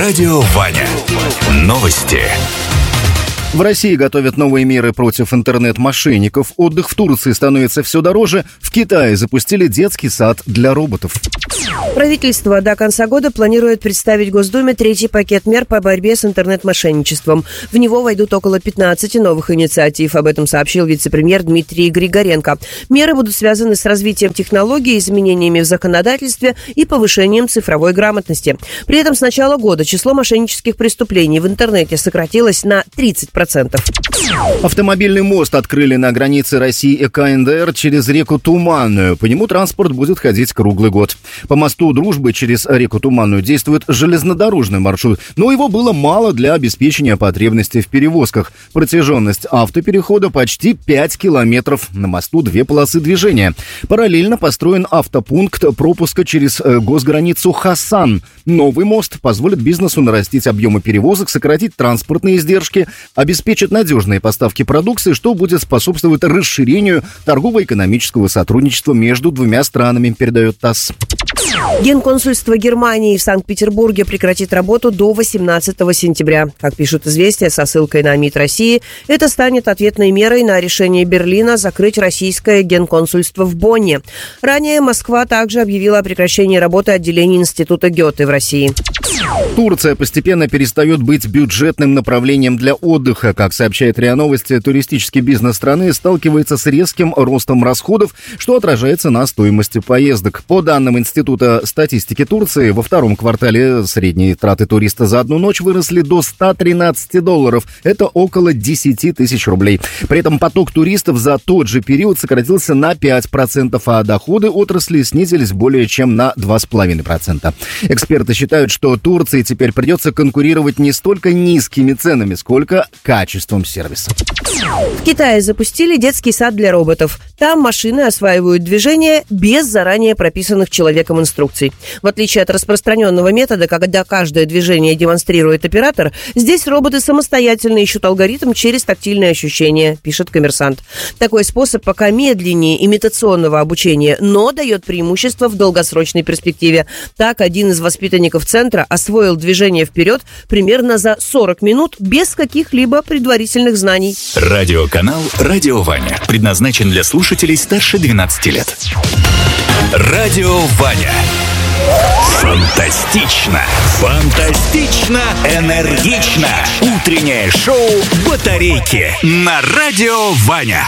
Радио Ваня. Новости. В России готовят новые меры против интернет-мошенников. Отдых в Турции становится все дороже. В Китае запустили детский сад для роботов. Правительство до конца года планирует представить Госдуме третий пакет мер по борьбе с интернет-мошенничеством. В него войдут около 15 новых инициатив. Об этом сообщил вице-премьер Дмитрий Григоренко. Меры будут связаны с развитием технологий, изменениями в законодательстве и повышением цифровой грамотности. При этом с начала года число мошеннических преступлений в интернете сократилось на 30%. Автомобильный мост открыли на границе России и КНДР через реку Туманную. По нему транспорт будет ходить круглый год. По мосту Дружбы через реку Туманную действует железнодорожный маршрут, но его было мало для обеспечения потребностей в перевозках. Протяженность автоперехода почти 5 километров. На мосту 2 полосы движения. Параллельно построен автопункт пропуска через госграницу Хасан. Новый мост позволит бизнесу нарастить объемы перевозок, сократить транспортные издержки, обеспечит надежные поставки продукции, что будет способствовать расширению торгово-экономического сотрудничества между двумя странами, передает ТАСС. Генконсульство Германии в Санкт-Петербурге прекратит работу до 18 сентября. Как пишут «Известия» со ссылкой на МИД России, это станет ответной мерой на решение Берлина закрыть российское генконсульство в Бонне. Ранее Москва также объявила о прекращении работы отделений Института Гёте в России. Турция постепенно перестает быть бюджетным направлением для отдыха. Как сообщает РИА Новости, туристический бизнес страны сталкивается с резким ростом расходов, что отражается на стоимости поездок. По данным Института статистики Турции, во втором квартале средние траты туриста за одну ночь выросли до $113. Это около 10 тысяч рублей. При этом поток туристов за тот же период сократился на 5%, а доходы отрасли снизились более чем на 2,5%. Эксперты считают, что Турции теперь придется конкурировать не столько низкими ценами, сколько качеством сервиса. В Китае запустили детский сад для роботов. Там машины осваивают движение без заранее прописанных человеком инструкций. В отличие от распространенного метода, когда каждое движение демонстрирует оператор, здесь роботы самостоятельно ищут алгоритм через тактильные ощущения, пишет «Коммерсант». Такой способ пока медленнее имитационного обучения, но дает преимущество в долгосрочной перспективе. Так, один из воспитанников центра освоил движение вперед примерно за 40 минут без каких-либо предварительных знаний. Радиоканал «Радио Ваня» предназначен для слушателей старше 12 лет. Радио Ваня. Фантастично! Фантастично! Энергично! Утреннее шоу «Батарейки» на Радио Ваня.